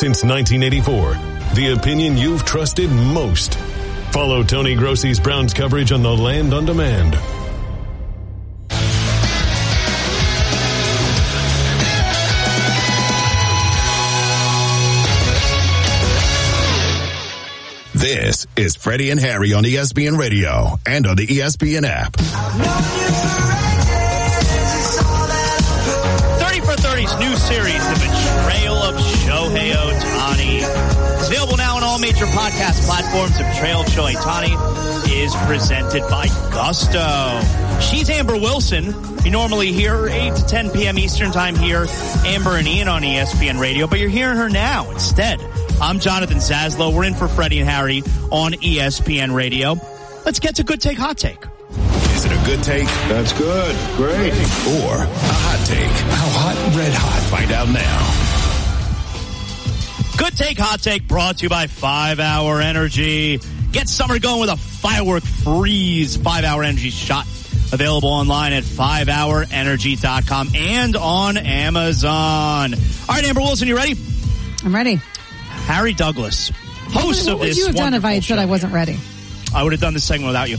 since 1984. The opinion you've trusted most. Follow Tony Grossi's Browns coverage on the Land on Demand. This is Freddie and Harry on ESPN Radio and on the ESPN app. 30 for 30's new series, The Betrayal of Shohei Ohtani. It's available now on all major podcast platforms. The Betrayal of Shohei Ohtani is presented by Gusto. She's Amber Wilson. You normally hear 8 to 10 p.m. Eastern time here, Amber and Ian on ESPN Radio, but you're hearing her now instead. I'm Jonathan Zaslow. We're in for Freddie and Harry on ESPN Radio. Let's get to Good Take, Hot Take. Is it a good take? That's good. Great. Or a hot take? How hot? Red hot. Find out now. Good Take, Hot Take brought to you by 5 Hour Energy. Get summer going with a firework freeze 5-hour energy shot. Available online at 5hourenergy.com and on Amazon. All right, Amber Wilson, you ready? I'm ready. Harry Douglas, host of this. What would you have done if I had said I wasn't ready? I would have done this segment without you.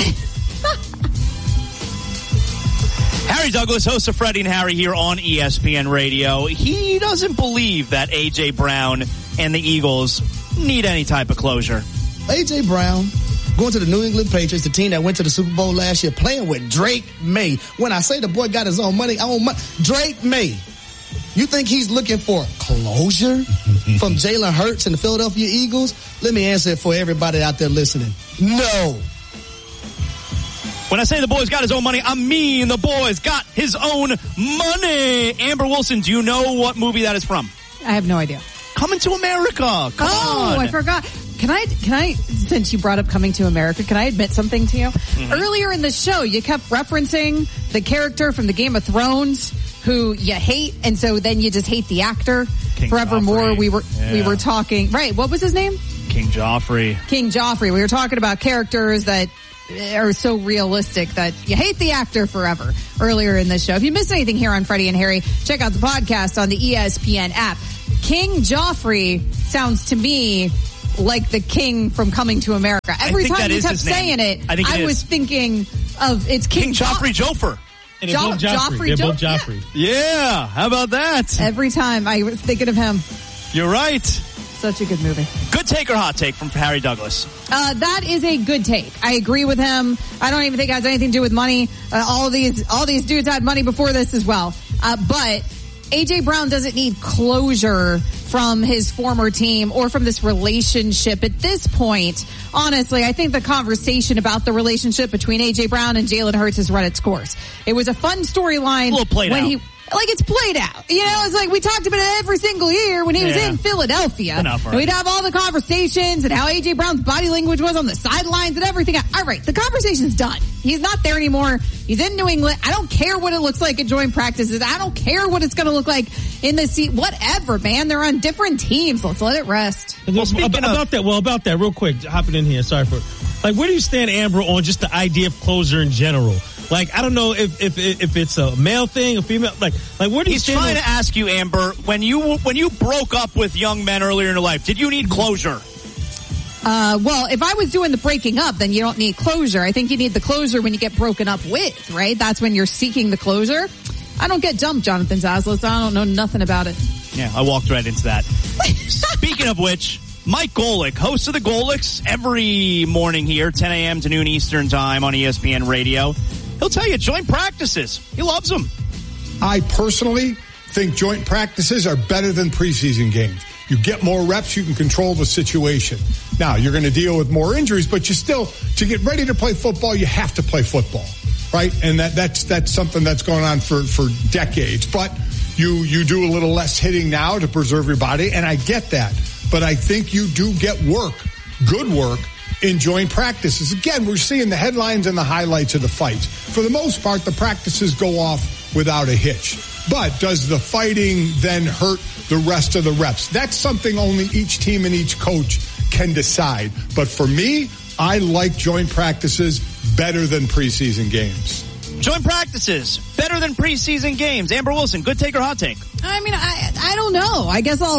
Harry Douglas, host of Freddie and Harry here on ESPN Radio. He doesn't believe that A.J. Brown and the Eagles need any type of closure. A.J. Brown going to the New England Patriots, the team that went to the Super Bowl last year, playing with Drake May. When I say the boy got his own money, Drake May. You think he's looking for closure from Jalen Hurts and the Philadelphia Eagles? Let me answer it for everybody out there listening. No. When I say the boy's got his own money, I mean the boy's got his own money. Amber Wilson, do you know what movie that is from? I have no idea. Coming to America. Come on. I forgot. Can I, since you brought up Coming to America, can I admit something to you? Mm-hmm. Earlier in the show, you kept referencing the character from the Game of Thrones who you hate, and so then you just hate the actor. King forevermore. Joffrey. We were talking, right, what was his name? King Joffrey. We were talking about characters that are so realistic that you hate the actor forever earlier in this show. If you missed anything here on Freddie and Harry, check out the podcast on the ESPN app. King Joffrey sounds to me like the king from Coming to America. Every time you kept saying it, I was thinking of it's King Joffrey Joffer. And they're both Joffrey. Yeah, how about that? Every time I was thinking of him. You're right. Such a good movie. Good take or hot take from Harry Douglas? That is a good take. I agree with him. I don't even think it has anything to do with money. All these dudes had money before this as well. But A.J. Brown doesn't need closure from his former team or from this relationship at this point. Honestly, I think the conversation about the relationship between A.J. Brown and Jalen Hurts has run its course. It was a fun storyline. A little played out. It's played out. You know, it's like we talked about it every single year when he was in Philadelphia. Enough, right? We'd have all the conversations and how A.J. Brown's body language was on the sidelines and everything. All right, the conversation's done. He's not there anymore. He's in New England. I don't care what it looks like at joint practices. I don't care what it's going to look like in the seat. Whatever, man. They're on different teams. Let's let it rest. Well, about that, real quick, hopping in here. Sorry for where do you stand, Amber, on just the idea of closure in general? I don't know if it's a male thing, a female. Where do you stand? He's trying to ask you, Amber, when you broke up with young men earlier in your life, did you need closure? Well, if I was doing the breaking up, then you don't need closure. I think you need the closure when you get broken up with, right? That's when you're seeking the closure. I don't get dumped, Jonathan Zaslow, so I don't know nothing about it. Yeah, I walked right into that. Speaking of which, Mike Golick, host of the Golicks, every morning here, 10 a.m. to noon Eastern time on ESPN Radio. He'll tell you joint practices. He loves them. I personally think joint practices are better than preseason games. You get more reps, you can control the situation. Now, you're going to deal with more injuries, but you still, to get ready to play football, you have to play football, right? And that's something that's going on for decades. But you do a little less hitting now to preserve your body, and I get that. But I think you do get good work, in joint practices. Again, we're seeing the headlines and the highlights of the fights. For the most part, the practices go off without a hitch. But does the fighting then hurt the rest of the reps? That's something only each team and each coach can decide. But for me, I like joint practices better than preseason games. Joint practices better than preseason games. Amber Wilson, good take or hot take? I mean, I don't know. I guess I'll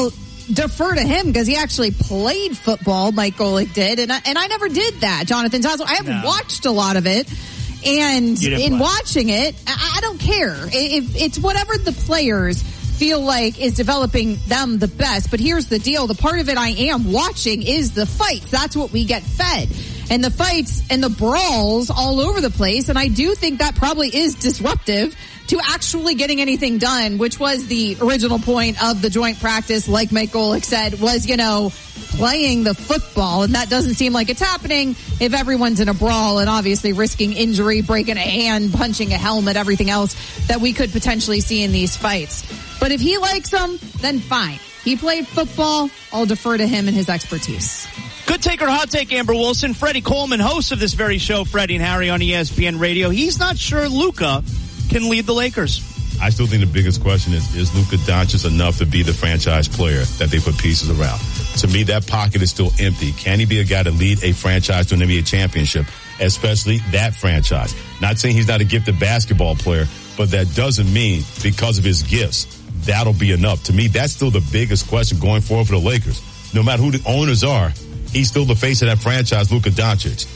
defer to him because he actually played football. Mike Golic did, and I never did that. Jonathan Zazzle, I haven't watched a lot of it, and in watching it, I don't care if it's whatever the players feel like is developing them the best. But here's the deal: the part of it I am watching is the fights. That's what we get fed. And the fights and the brawls all over the place. And I do think that probably is disruptive to actually getting anything done, which was the original point of the joint practice, like Mike Golic said, was, playing the football. And that doesn't seem like it's happening if everyone's in a brawl and obviously risking injury, breaking a hand, punching a helmet, everything else that we could potentially see in these fights. But if he likes them, then fine. He played football. I'll defer to him and his expertise. Good take or hot take, Amber Wilson. Freddie Coleman, host of this very show, Freddie and Harry on ESPN Radio. He's not sure Luka can lead the Lakers. I still think the biggest question is Luka Doncic enough to be the franchise player that they put pieces around? To me, that pocket is still empty. Can he be a guy to lead a franchise to an NBA championship, especially that franchise? Not saying he's not a gifted basketball player, but that doesn't mean because of his gifts, that'll be enough. To me, that's still the biggest question going forward for the Lakers. No matter who the owners are, he's still the face of that franchise, Luka Doncic.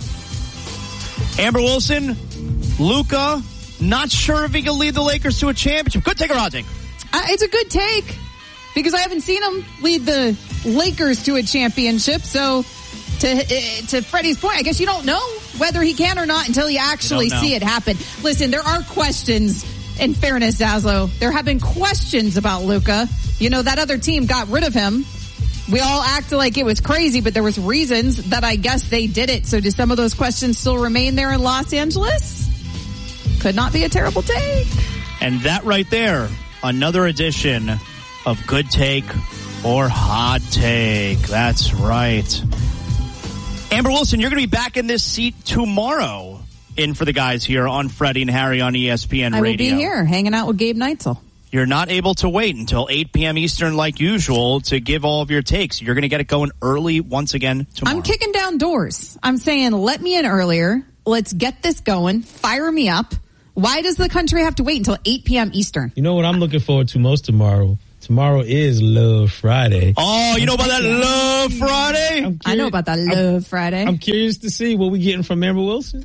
Amber Wilson, Luka, not sure if he can lead the Lakers to a championship. Good take or hot take? It's a good take because I haven't seen him lead the Lakers to a championship. So to Freddie's point, I guess you don't know whether he can or not until you actually see it happen. Listen, there are questions. In fairness, Zaslow, there have been questions about Luka. That other team got rid of him. We all acted like it was crazy, but there was reasons that I guess they did it. So do some of those questions still remain there in Los Angeles? Could not be a terrible take. And that right there, another edition of Good Take or Hot Take. That's right. Amber Wilson, you're going to be back in this seat tomorrow in for the guys here on Freddie and Harry on ESPN Radio. I will be here hanging out with Gabe Neitzel. You're not able to wait until 8 p.m. Eastern like usual to give all of your takes. You're going to get it going early once again tomorrow. I'm kicking down doors. I'm saying let me in earlier. Let's get this going. Fire me up. Why does the country have to wait until 8 p.m. Eastern? You know what I'm looking forward to most tomorrow? Tomorrow is Love Friday. Oh, you know about that Love Friday? I know about that Love Friday. I'm curious to see what we're getting from Amber Wilson.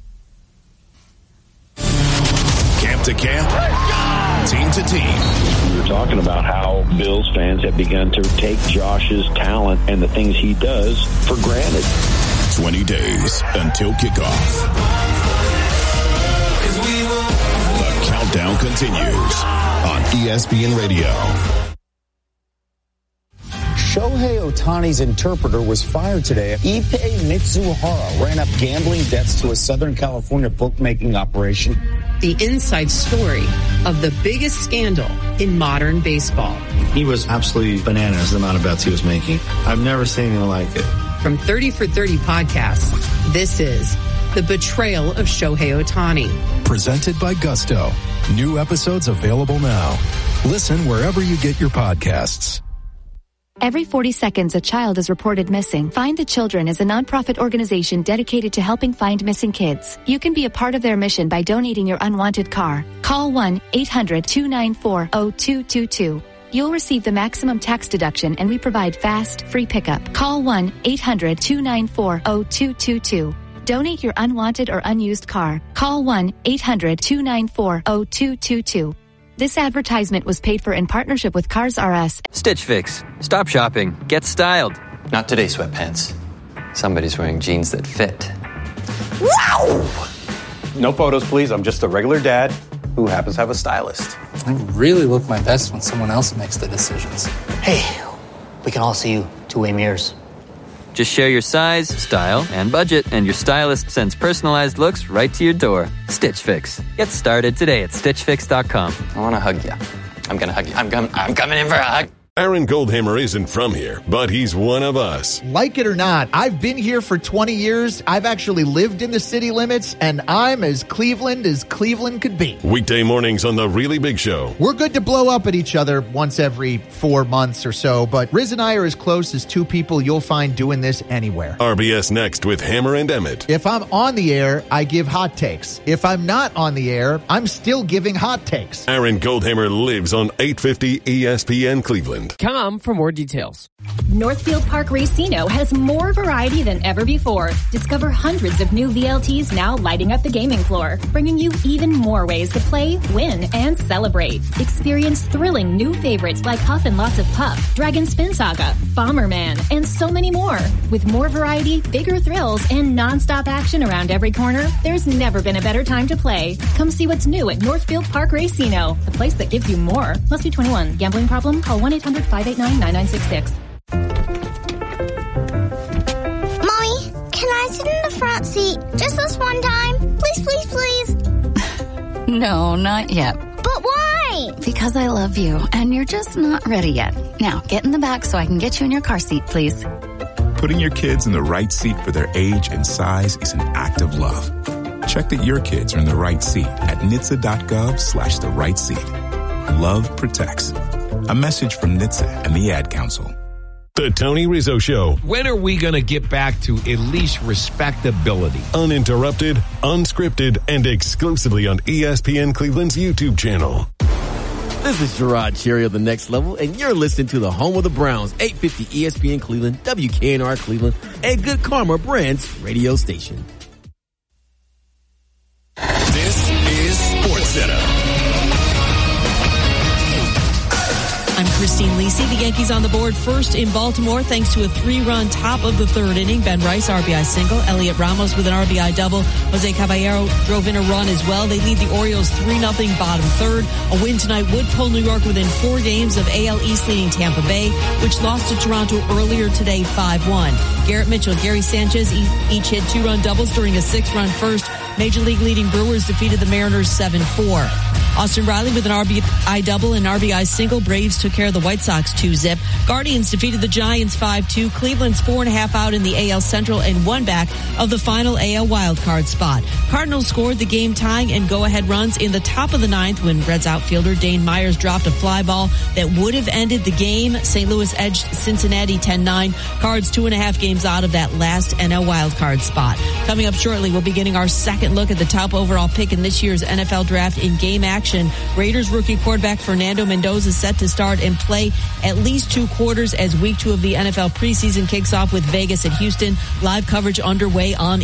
Camp to camp, team to team. We were talking about how Bills fans have begun to take Josh's talent and the things he does for granted. 20 days until kickoff. The countdown continues on ESPN Radio. Shohei Ohtani's interpreter was fired today. Ippei Mitsuhara ran up gambling debts to a Southern California bookmaking operation. The inside story of the biggest scandal in modern baseball. He was absolutely bananas, the amount of bets he was making. I've never seen anything like it. From 30 for 30 podcasts, this is The Betrayal of Shohei Ohtani. Presented by Gusto. New episodes available now. Listen wherever you get your podcasts. Every 40 seconds, a child is reported missing. Find the Children is a nonprofit organization dedicated to helping find missing kids. You can be a part of their mission by donating your unwanted car. Call 1-800-294-0222. You'll receive the maximum tax deduction, and we provide fast, free pickup. Call 1-800-294-0222. Donate your unwanted or unused car. Call 1-800-294-0222. This advertisement was paid for in partnership with Cars R Us. Stitch Fix. Stop shopping. Get styled. Not today, sweatpants. Somebody's wearing jeans that fit. Wow! No photos, please. I'm just a regular dad who happens to have a stylist. I really look my best when someone else makes the decisions. Hey, we can all see you two-way mirrors. Just share your size, style, and budget, and your stylist sends personalized looks right to your door. Stitch Fix. Get started today at StitchFix.com. I want to hug you. I'm going to hug you. I'm coming in for a hug. Aaron Goldhammer isn't from here, but he's one of us. Like it or not, I've been here for 20 years. I've actually lived in the city limits, and I'm as Cleveland could be. Weekday mornings on The Really Big Show. We're good to blow up at each other once every 4 months or so, but Riz and I are as close as two people you'll find doing this anywhere. RBS Next with Hammer and Emmett. If I'm on the air, I give hot takes. If I'm not on the air, I'm still giving hot takes. Aaron Goldhammer lives on 850 ESPN Cleveland. land. Come for more details. Northfield Park Racino has more variety than ever before. Discover hundreds of new VLTs now lighting up the gaming floor, bringing you even more ways to play, win, and celebrate. Experience thrilling new favorites like Huff and Lots of Puff, Dragon Spin Saga, Bomberman, and so many more. With more variety, bigger thrills, and non-stop action around every corner, there's never been a better time to play. Come see what's new at Northfield Park Racino, the place that gives you more. Must be 21. Gambling problem? Call 1-800-589-9966. Mommy, can I sit in the front seat just this one time? Please, please, please. No, not yet. But why? Because I love you, and you're just not ready yet. Now, get in the back so I can get you in your car seat, please. Putting your kids in the right seat for their age and size is an act of love. Check that your kids are in the right seat at NHTSA.gov/the right seat. Love protects. A message from NHTSA and the Ad Council. The Tony Rizzo Show. When are we going to get back to at least respectability? Uninterrupted, unscripted, and exclusively on ESPN Cleveland's YouTube channel. This is Gerard Cherry of The Next Level, and you're listening to the home of the Browns, 850 ESPN Cleveland, WKNR Cleveland, and Good Karma Brands radio station. This is SportsCenter. I'm Christine Lisi. The Yankees on the board first in Baltimore thanks to a 3-run top of the third inning. Ben Rice, RBI single. Elliot Ramos with an RBI double. Jose Caballero drove in a run as well. They lead the Orioles 3-0 bottom third. A win tonight would pull New York within 4 games of AL East leading Tampa Bay, which lost to Toronto earlier today 5-1. Garrett Mitchell, Gary Sanchez each hit 2-run doubles during a 6-run first. Major League leading Brewers defeated the Mariners 7-4. Austin Riley with an RBI double and RBI single. Braves took care of the White Sox 2-zip. Guardians defeated the Giants 5-2. Cleveland's 4.5 out in the AL Central and 1 back of the final AL wildcard spot. Cardinals scored the game-tying and go-ahead runs in the top of the 9th when Reds outfielder Dane Myers dropped a fly ball that would have ended the game. St. Louis edged Cincinnati 10-9. Cards 2.5 games out of that last NL wildcard spot. Coming up shortly, we'll be getting our second look at the top overall pick in this year's NFL draft in game action. Raiders rookie quarterback Fernando Mendoza is set to start and play at least 2 quarters as week 2 of the NFL preseason kicks off with Vegas and Houston. Live coverage underway on